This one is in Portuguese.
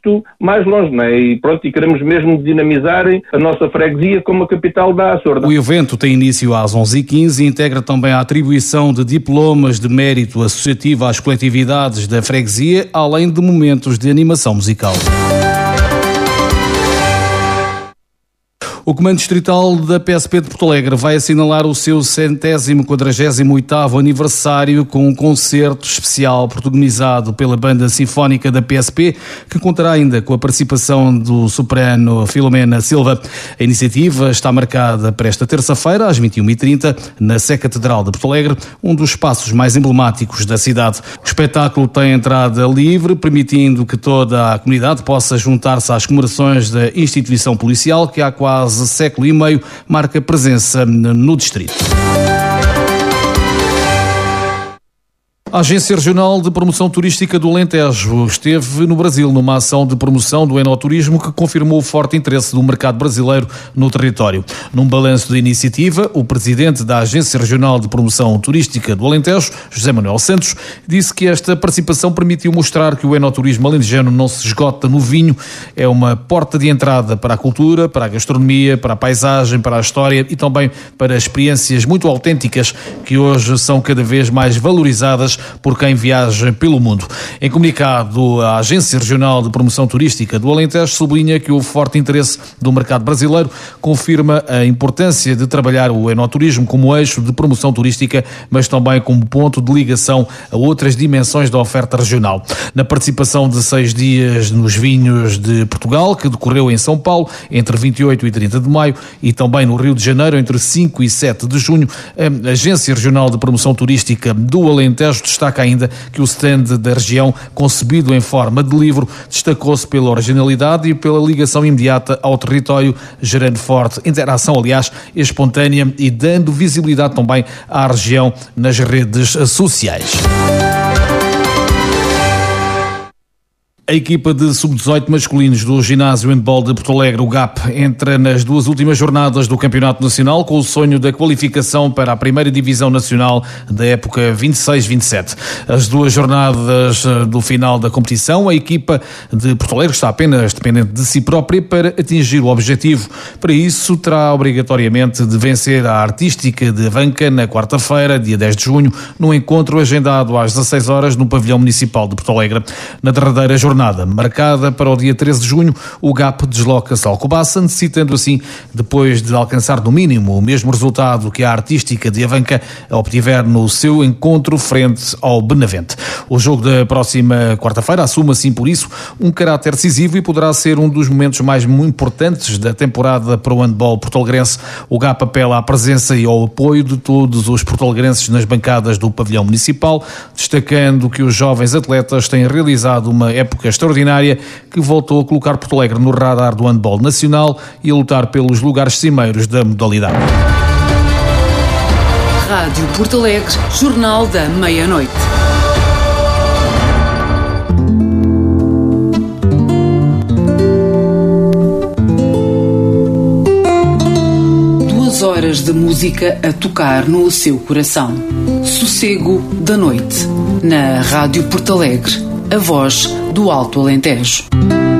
isto mais longe, não é? E pronto, e queremos mesmo dinamizar a nossa freguesia como a capital da Açorda. O evento tem início às 11h15 e integra também a atribuição de diplomas de mérito associativo às coletividades da freguesia, além de momentos de animação musical. O Comando Distrital da PSP de Porto Alegre vai assinalar o seu 148º aniversário com um concerto especial protagonizado pela Banda Sinfónica da PSP, que contará ainda com a participação do soprano Filomena Silva. A iniciativa está marcada para esta terça-feira, às 21h30, na Sé Catedral de Porto Alegre, um dos espaços mais emblemáticos da cidade. O espetáculo tem entrada livre, permitindo que toda a comunidade possa juntar-se às comemorações da instituição policial, que há quase século e meio marca presença no distrito. A Agência Regional de Promoção Turística do Alentejo esteve no Brasil numa ação de promoção do enoturismo que confirmou o forte interesse do mercado brasileiro no território. Num balanço da iniciativa, o presidente da Agência Regional de Promoção Turística do Alentejo, José Manuel Santos, disse que esta participação permitiu mostrar que o enoturismo alentejano não se esgota no vinho, é uma porta de entrada para a cultura, para a gastronomia, para a paisagem, para a história e também para experiências muito autênticas que hoje são cada vez mais valorizadas por quem viaja pelo mundo. Em comunicado, a Agência Regional de Promoção Turística do Alentejo sublinha que o forte interesse do mercado brasileiro confirma a importância de trabalhar o enoturismo como eixo de promoção turística, mas também como ponto de ligação a outras dimensões da oferta regional. Na participação de 6 dias nos vinhos de Portugal, que decorreu em São Paulo entre 28 e 30 de maio e também no Rio de Janeiro entre 5 e 7 de junho, a Agência Regional de Promoção Turística do Alentejo destaca ainda que o stand da região, concebido em forma de livro, destacou-se pela originalidade e pela ligação imediata ao território, gerando forte interação, aliás, espontânea e dando visibilidade também à região nas redes sociais. A equipa de sub-18 masculinos do Ginásio Handball de Porto Alegre, o GAP, entra nas 2 últimas jornadas do Campeonato Nacional com o sonho da qualificação para a primeira divisão nacional da época 26-27. As 2 jornadas do final da competição, a equipa de Porto Alegre está apenas dependente de si própria para atingir o objetivo. Para isso, terá obrigatoriamente de vencer a Artística de Avanca na quarta-feira, dia 10 de junho, num encontro agendado às 16 horas no Pavilhão Municipal de Porto Alegre. Na derradeira jornada, marcada para o dia 13 de junho, o GAP desloca-se ao Alcobaça, necessitando assim, depois de alcançar no mínimo o mesmo resultado que a Artística de Avanca obtiver no seu encontro frente ao Benavente. O jogo da próxima quarta-feira assume assim por isso um caráter decisivo e poderá ser um dos momentos mais importantes da temporada para o handball porto-alegrense. O GAP apela à presença e ao apoio de todos os porto-alegrenses nas bancadas do Pavilhão Municipal, destacando que os jovens atletas têm realizado uma época extraordinária que voltou a colocar Porto Alegre no radar do handball nacional e a lutar pelos lugares cimeiros da modalidade. Rádio Porto Alegre, Jornal da Meia-Noite. Horas de música a tocar no seu coração. Sossego da noite. Na Rádio Porto Alegre, a voz do Alto Alentejo.